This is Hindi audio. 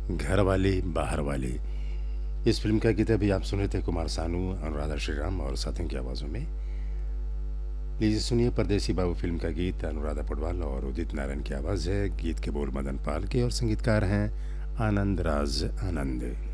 घर वाली बाहर वाली, इस फिल्म का गीत अभी आप सुन रहे थे कुमार सानू, अनुराधा श्रीराम और साथियों की आवाज़ों में। लीजिए सुनिए परदेसी बाबू फिल्म का गीत, अनुराधा पौडवाल और उदित नारायण की आवाज़ है। गीत के बोल मदन पाल के और संगीतकार हैं आनंद राज आनंद।